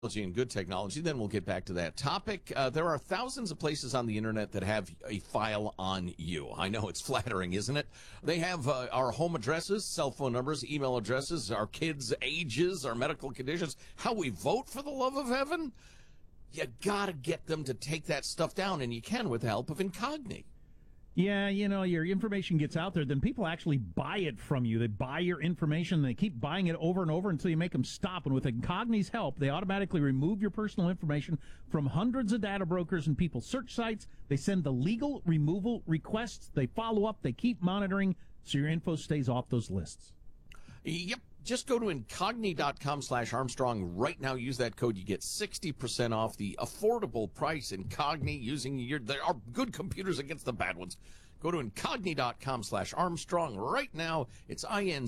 and good technology, then we'll get back to that topic. There are thousands of places on the internet that have a file on you. I know it's flattering, isn't it? They have our home addresses, cell phone numbers, email addresses, our kids' ages, our medical conditions, how we vote, for the love of heaven. You gotta get them to take that stuff down, and you can with the help of Incogni. Yeah, your information gets out there, then people actually buy it from you. They buy your information, and they keep buying it over and over until you make them stop. And with Incogni's help, they automatically remove your personal information from hundreds of data brokers and people's search sites. They send the legal removal requests. They follow up. They keep monitoring so your info stays off those lists. Yep. Just go to Incogni.com/Armstrong right now. Use that code. You get 60% off the affordable price. Incogni, using there are good computers against the bad ones. Go to Incogni.com/Armstrong right now. It's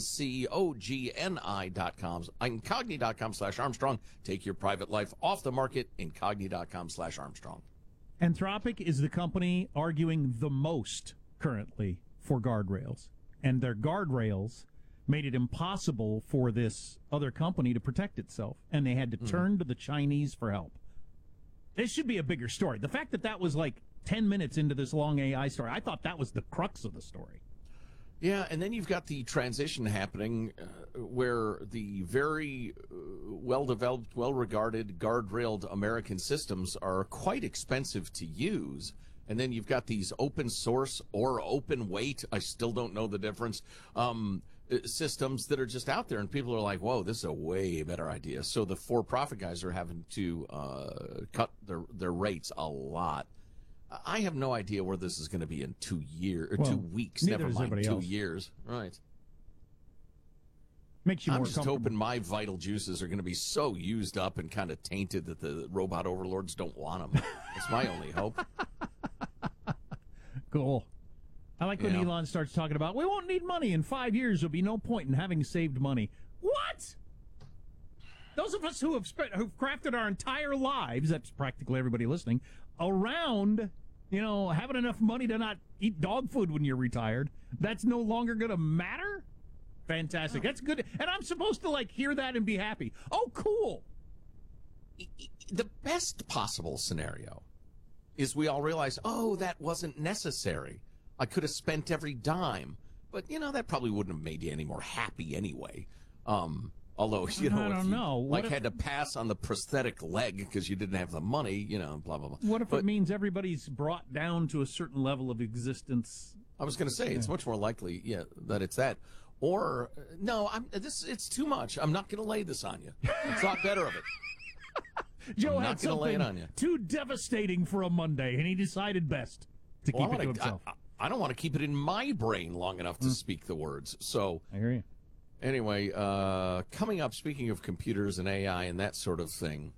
INCOGNI.com. Incogni.com/Armstrong. Take your private life off the market. Incogni.com/Armstrong. Anthropic is the company arguing the most currently for guardrails. And their guardrails made it impossible for this other company to protect itself, and they had to turn to the Chinese for help. This should be a bigger story. The fact that that was like 10 minutes into this long AI story, I thought that was the crux of the story. Yeah, and then you've got the transition happening where the very well-developed, well-regarded, guardrailed American systems are quite expensive to use. And then you've got these open source or open weight, I still don't know the difference, systems that are just out there. And people are like, whoa, this is a way better idea. So the for-profit guys are having to cut their rates a lot. I have no idea where this is going to be in 2 years or 2 weeks. Never mind 2 years. Right. Makes you more I'm just comfortable. hoping my vital juices are going to be so used up and kind of tainted that the robot overlords don't want them. It's my only hope. Cool. I like when Elon starts talking about, we won't need money in 5 years. There'll be no point in having saved money. What? Those of us who've crafted our entire lives, that's practically everybody listening, around, having enough money to not eat dog food when you're retired, that's no longer going to matter? Fantastic. That's good. And I'm supposed to, hear that and be happy. Oh, cool. The best possible scenario is we all realize, that wasn't necessary. I could have spent every dime. But, that probably wouldn't have made you any more happy anyway. Although, I don't know. Had to pass on the prosthetic leg because you didn't have the money, blah, blah, blah. What if it means everybody's brought down to a certain level of existence? I was going to say, it's much more likely, that it's that. Or, no, it's too much. I'm not going to lay this on you. I thought better of it. Joe had something too devastating for a Monday, and he decided best to keep it to himself. I don't want to keep it in my brain long enough to speak the words. So, I hear you. Anyway, coming up, speaking of computers and AI and that sort of thing,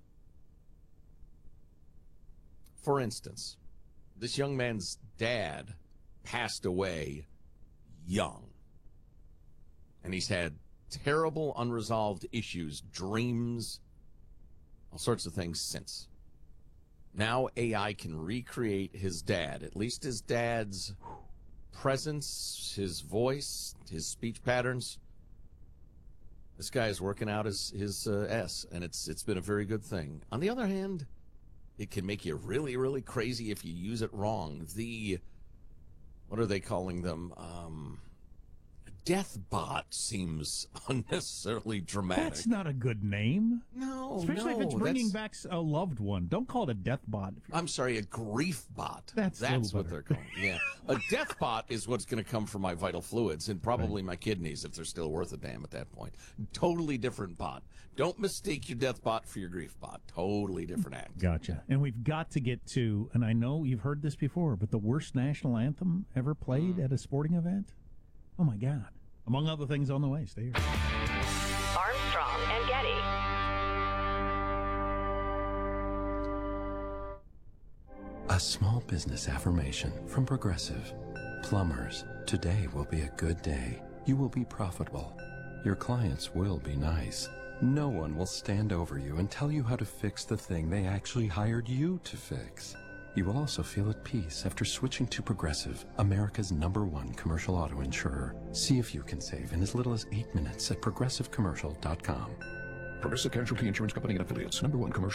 for instance, this young man's dad passed away young. And he's had terrible unresolved issues, dreams, all sorts of things since. Now AI can recreate his dad, at least his dad's presence, his voice, his speech patterns. This guy is working out his S, and it's been a very good thing. On the other hand, it can make you really, really crazy if you use it wrong. What are they calling them? Deathbot seems unnecessarily dramatic. That's not a good name. No, especially if it's bringing back a loved one. Don't call it a deathbot. I'm sorry, a grief bot. That's what they're calling it. Yeah. A deathbot is what's going to come from my vital fluids and probably my kidneys if they're still worth a damn at that point. Totally different bot. Don't mistake your deathbot for your grief bot. Totally different act. Gotcha. And we've got to get to, and I know you've heard this before, but the worst national anthem ever played at a sporting event? Oh, my God. Among other things on the way. Stay here. Armstrong and Getty. A small business affirmation from Progressive. Plumbers, today will be a good day. You will be profitable. Your clients will be nice. No one will stand over you and tell you how to fix the thing they actually hired you to fix. You will also feel at peace after switching to Progressive, America's #1 commercial auto insurer. See if you can save in as little as 8 minutes at progressivecommercial.com. Progressive Casualty Insurance Company and Affiliates. Number one commercial